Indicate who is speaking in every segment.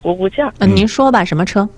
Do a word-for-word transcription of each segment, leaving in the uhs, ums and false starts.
Speaker 1: 估估价。
Speaker 2: 嗯，您说吧，什么车？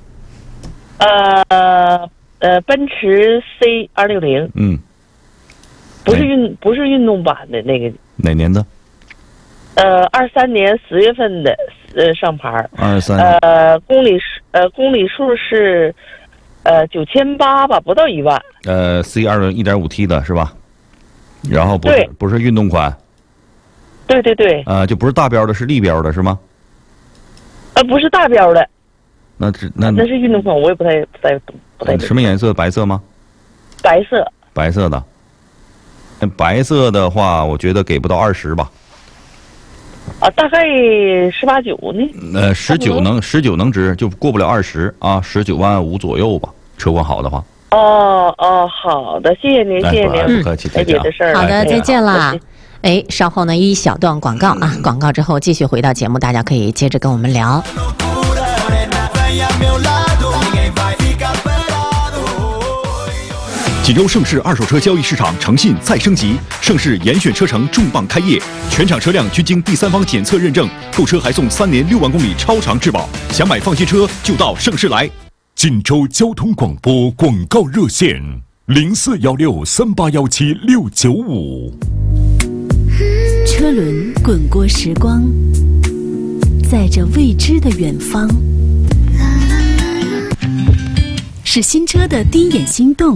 Speaker 1: 呃呃，奔驰 C 二六零。
Speaker 3: 嗯，
Speaker 1: 不是运不是运动版的那个。
Speaker 3: 哪年的？
Speaker 1: 呃，二三年十月份的，呃，上牌。
Speaker 3: 二三。
Speaker 1: 呃，公里数呃公里数是，呃九千八吧，不到一万。
Speaker 3: 呃 ，C 二零一点五 T 的是吧？然后不是不是运动款。
Speaker 1: 对对对。
Speaker 3: 呃，就不是大标的，是立标的是吗？
Speaker 1: 呃，不是大标的。
Speaker 3: 那只那
Speaker 1: 那是运动款，我也不太不太不太。
Speaker 3: 什么颜色？白色吗？
Speaker 1: 白色。
Speaker 3: 白色的。白色的话，我觉得给不到二十吧。
Speaker 1: 啊，大概十八九呢。
Speaker 3: 呃，十九能十九能值，就过不了二十啊，十九万五左右吧。车况好的话。
Speaker 1: 哦哦，好的，谢谢您，谢谢您，
Speaker 3: 不客气，
Speaker 1: 再见的事儿。
Speaker 2: 好的，再见啦。哎，稍后呢一小段广告啊，广告之后继续回到节目，大家可以接着跟我们聊。
Speaker 4: 济州盛世二手车交易市场诚信再升级，盛世严选车城重磅开业，全场车辆均经第三方检测认证，购车还送三年六万公里超长质保。想买放心车就到盛世来。
Speaker 5: 锦州交通广播广告热线零四幺六三八幺七六九五。
Speaker 6: 车轮滚过时光，载着未知的远方，是新车的第一眼心动，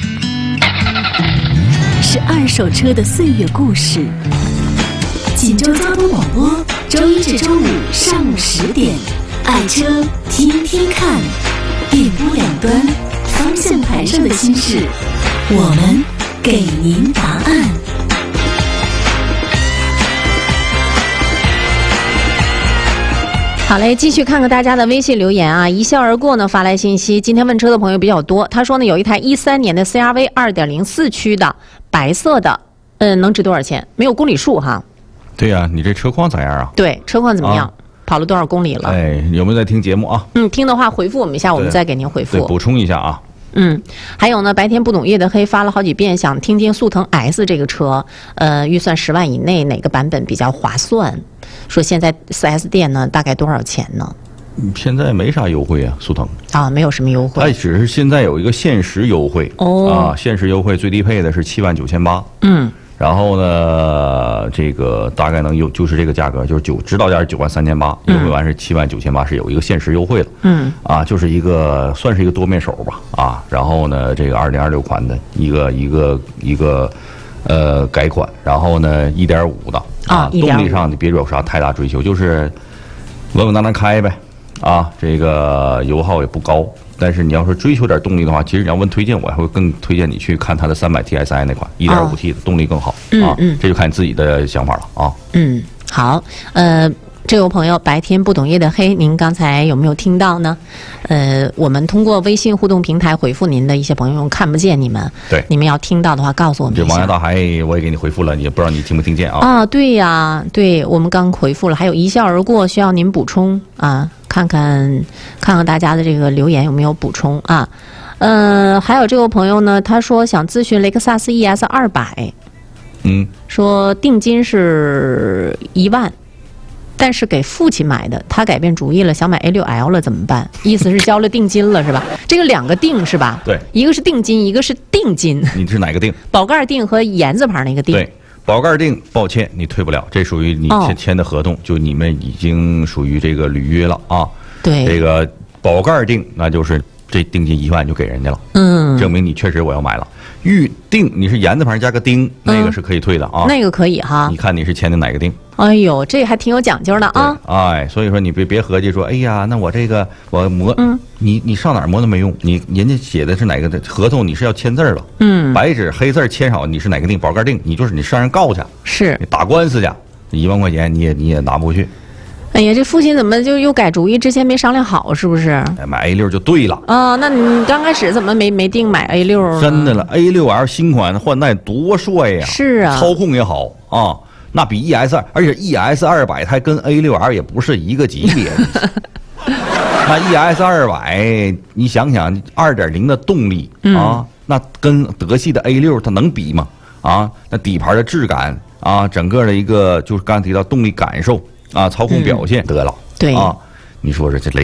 Speaker 6: 是二手车的岁月故事。锦州交通广播，周一至周五上午十点，爱车听听看，电波两端，方向盘上的心事，我们给您答案。
Speaker 2: 好嘞，继续看看大家的微信留言啊！一笑而过呢发来信息，今天问车的朋友比较多。他说呢，有一台一三年的 C R V 二点零四驱的白色的，嗯，能值多少钱？没有公里数哈。
Speaker 3: 对呀、啊，你这车况咋样啊？
Speaker 2: 对，车况怎么样？
Speaker 3: 啊、
Speaker 2: 跑了多少公里了？
Speaker 3: 哎，有没有在听节目啊？
Speaker 2: 嗯，听的话回复我们一下，我们再给您回复。
Speaker 3: 对，补充一下啊。
Speaker 2: 嗯，还有呢，白天不懂夜的黑发了好几遍，想听听速腾 S 这个车，呃，预算十万以内哪个版本比较划算？说现在 四 S 店呢大概多少钱呢？
Speaker 3: 现在没啥优惠啊，速腾
Speaker 2: 啊，没有什么优惠，
Speaker 3: 它只是现在有一个限时优惠
Speaker 2: 哦
Speaker 3: 啊，限时优惠最低配的是七万九千八，
Speaker 2: 嗯，
Speaker 3: 然后呢，这个大概能有就是这个价格，就是九指导价是九万三千八，优惠完是七万九千八，是有一个限时优惠的，
Speaker 2: 嗯，
Speaker 3: 啊，就是一个算是一个多面手吧，啊，然后呢，这个二零二六款的一个一个一个呃改款，然后呢一点五的啊，动力上你别有啥太大追求，就是稳稳当当开呗。啊，这个油耗也不高，但是你要是追求点动力的话，其实你要问推荐，我还会更推荐你去看它的三百 T S I 那款 一点五 T 的，动力更好、
Speaker 2: 哦、
Speaker 3: 啊、
Speaker 2: 嗯嗯，
Speaker 3: 这就看你自己的想法了啊。
Speaker 2: 嗯，好，呃。这位朋友，白天不懂夜的黑，您刚才有没有听到呢？呃，我们通过微信互动平台回复您的一些朋友看不见你们，
Speaker 3: 对，
Speaker 2: 你们要听到的话告诉我们一下。
Speaker 3: 这王家大海我也给你回复了，你也不知道你听没听见啊？
Speaker 2: 啊，对呀，对我们刚回复了，还有一笑而过需要您补充啊，看看看看大家的这个留言有没有补充啊？呃，还有这位朋友呢，他说想咨询雷克萨斯 E S 二百，
Speaker 3: 嗯，
Speaker 2: 说定金是一万。但是给父亲买的，他改变主意了，想买 A 六 L 了，怎么办？意思是交了定金了，是吧？这个两个定是吧？
Speaker 3: 对，
Speaker 2: 一个是定金，一个是定金。
Speaker 3: 你是哪个定？
Speaker 2: 宝盖定和言字旁那个定。
Speaker 3: 对，宝盖定，抱歉，你退不了，这属于你签签的合同，哦、就你们已经属于这个履约了啊。
Speaker 2: 对，
Speaker 3: 这个宝盖定，那就是这定金一万就给人家了，
Speaker 2: 嗯，
Speaker 3: 证明你确实我要买了。预定你是言字旁加个丁，那个是可以退的啊、
Speaker 2: 嗯，那个可以哈。
Speaker 3: 你看你是签的哪个定？
Speaker 2: 哎呦，这还挺有讲究的啊！
Speaker 3: 哎，所以说你别别合计说，哎呀，那我这个我磨，
Speaker 2: 嗯，
Speaker 3: 你你上哪儿磨都没用，你人家写的是哪个合同，你是要签字了，
Speaker 2: 嗯，
Speaker 3: 白纸黑字签好，你是哪个定，宝盖定，你就是你上人告去，
Speaker 2: 是
Speaker 3: 你打官司去，一万块钱你也你也拿不回去。
Speaker 2: 哎呀，这父亲怎么就又改主意？之前没商量好，是不是？
Speaker 3: 哎，买 A 六就对了。
Speaker 2: 啊、哦，那你刚开始怎么没没定买 A 六？
Speaker 3: 真的了 ，A 六 L 新款换代多帅呀！
Speaker 2: 是啊，
Speaker 3: 操控也好啊，那比 E S 二，而且 E S 二百它跟 A 六 L 也不是一个级别的。那 E S 二百，你想想，二点零的动力啊、嗯，那跟德系的 A 六它能比吗？啊，那底盘的质感啊，整个的一个就是刚才提到动力感受。啊，操控表现、嗯、得了，
Speaker 2: 对
Speaker 3: 啊， 你说说这雷